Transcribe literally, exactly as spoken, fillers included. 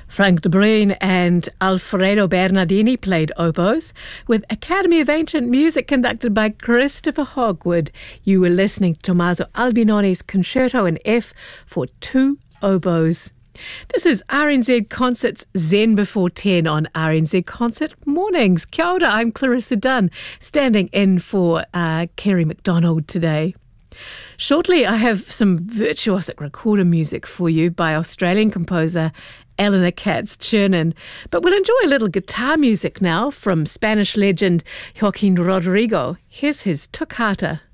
Frank de Bruin and Alfredo Bernardini played oboes, with Academy of Ancient Music conducted by Christopher Hogwood. You were listening to Tommaso Albinoni's Concerto in F for two oboes. This is R N Z Concert's Zen Before ten on R N Z Concert Mornings. Kia ora, I'm Clarissa Dunn, standing in for uh, Kerry McDonald today. Shortly, I have some virtuosic recorder music for you by Australian composer Eleanor Katz-Chernin. But we'll enjoy a little guitar music now from Spanish legend Joaquin Rodrigo. Here's his Toccata.